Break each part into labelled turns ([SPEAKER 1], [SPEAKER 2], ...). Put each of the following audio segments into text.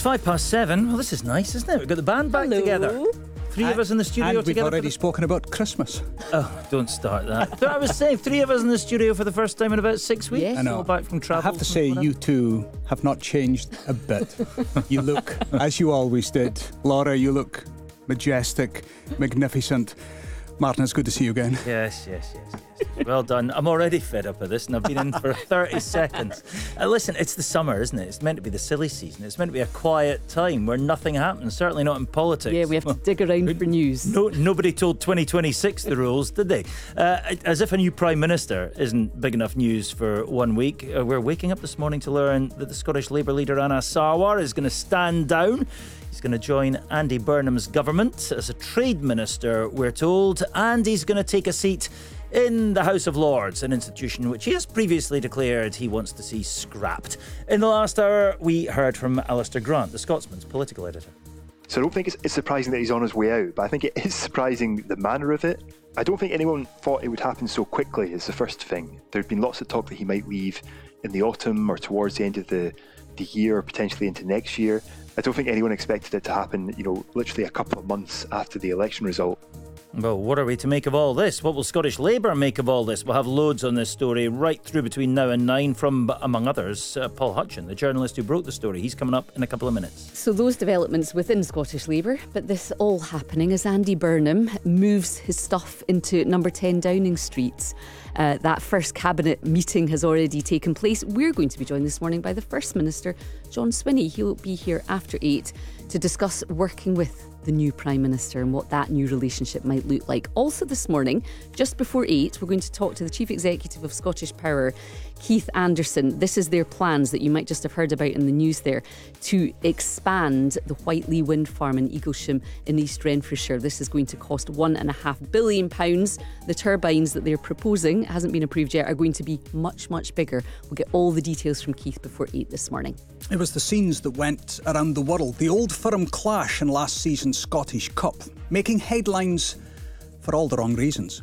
[SPEAKER 1] 7:05. Well, this is nice, isn't it? We've got the band back together. Three of us in the studio
[SPEAKER 2] and
[SPEAKER 1] together.
[SPEAKER 2] we've already spoken about Christmas.
[SPEAKER 1] Oh, don't start that. But I was saying, three of us in the studio for the first time in about 6 weeks.
[SPEAKER 3] Yes.
[SPEAKER 2] I know.
[SPEAKER 1] All back from travel.
[SPEAKER 2] I have to say, you two have not changed a bit. You look, as you always did. Laura, you look majestic, magnificent. Martin, it's good to see you again.
[SPEAKER 1] Yes. Well done. I'm already fed up of this and I've been in for 30 seconds. Listen, it's the summer, isn't it? It's meant to be the silly season. It's meant to be a quiet time where nothing happens, certainly not in politics.
[SPEAKER 3] Yeah, we have to dig around for news.
[SPEAKER 1] Nobody told 2026 the rules, did they? As if a new Prime Minister isn't big enough news for 1 week. We're waking up this morning to learn that the Scottish Labour leader Anas Sarwar is going to stand down. He's going to join Andy Burnham's government as a trade minister, we're told, and he's going to take a seat in the House of Lords, an institution which he has previously declared he wants to see scrapped. In the last hour, we heard from Alistair Grant, the Scotsman's political editor.
[SPEAKER 4] So I don't think it's surprising that he's on his way out, but I think it is surprising the manner of it. I don't think anyone thought it would happen so quickly, is the first thing. There had been lots of talk that he might leave in the autumn or towards the end of the year or potentially into next year. I don't think anyone expected it to happen, literally a couple of months after the election result.
[SPEAKER 1] Well, what are we to make of all this? What will Scottish Labour make of all this? We'll have loads on this story right through between now and 9 from, among others, Paul Hutchin, the journalist who broke the story. He's coming up in a couple of minutes.
[SPEAKER 3] So those developments within Scottish Labour, but this all happening as Andy Burnham moves his stuff into number 10 Downing Street. That first cabinet meeting has already taken place. We're going to be joined this morning by the First Minister, John Swinney. He'll be here after 8 to discuss working with the new Prime Minister and what that new relationship might look like. Also this morning, just before 8, we're going to talk to the Chief Executive of Scottish Power, Keith Anderson. This is their plans that you might just have heard about in the news there to expand the Whiteley wind farm in Eaglesham in East Renfrewshire. This is going to cost £1.5 billion. The turbines that they're proposing, it hasn't been approved yet, are going to be much, much bigger. We'll get all the details from Keith before 8 this morning.
[SPEAKER 2] It was the scenes that went around the world. The Old Firm clash in last season's Scottish Cup, making headlines for all the wrong reasons.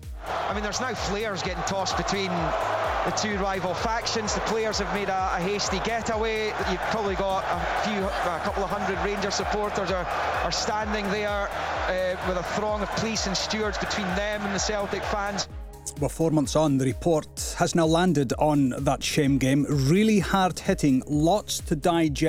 [SPEAKER 5] I mean, there's now flares getting tossed between the two rival factions. The players have made a hasty getaway. You've probably got a couple of hundred Rangers supporters are standing there with a throng of police and stewards between them and the Celtic fans.
[SPEAKER 2] Well, 4 months on, the report has now landed on that shame game. Really hard-hitting, lots to digest.